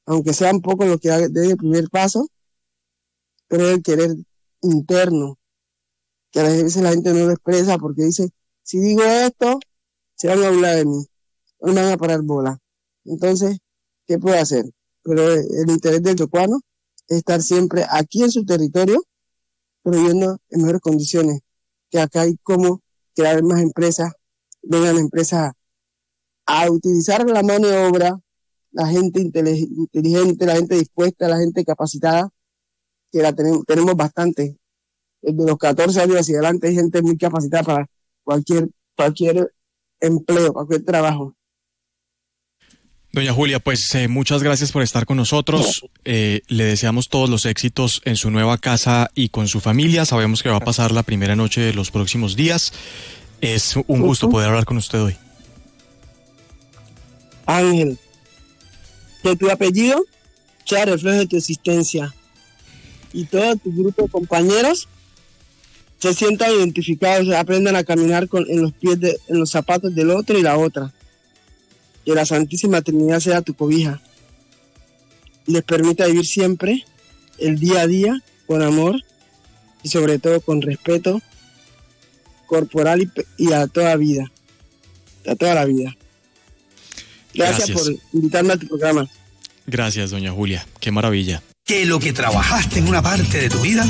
aunque sea un poco lo que dé el primer paso, pero el querer interno, que a veces la gente no lo expresa porque dice, si digo esto, se van a hablar de mí, no me van a parar bola. Entonces, ¿qué puedo hacer? Pero el interés del chocuano es estar siempre aquí en su territorio, pero viviendo en mejores condiciones, que acá hay como crear más empresas, vengan empresas a utilizar la mano de obra, la gente inteligente, la gente dispuesta, la gente capacitada, que la tenemos bastante. Desde los 14 años hacia adelante hay gente muy capacitada para cualquier empleo, cualquier trabajo. Doña Julia, pues muchas gracias por estar con nosotros. Le deseamos todos los éxitos en su nueva casa y con su familia. Sabemos que va a pasar la primera noche de los próximos días. Es un gusto poder hablar con usted hoy. Ángel, que tu apellido sea reflejo de tu existencia y todo tu grupo de compañeros se sientan identificados, aprendan a caminar en los zapatos del otro y la otra. Que la Santísima Trinidad sea tu cobija y les permita vivir siempre el día a día con amor y sobre todo con respeto corporal y a toda vida, a toda la vida. Gracias por invitarme a tu programa. Gracias, doña Julia. Qué maravilla. Que lo que trabajaste en una parte de tu vida